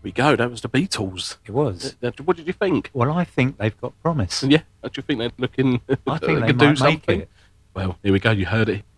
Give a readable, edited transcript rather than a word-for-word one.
we go. That was the Beatles. It was. What did you think? Well, I think they've got promise. Yeah. Do you think they're looking? I think they could might do make something? it. Well, here we go. You heard it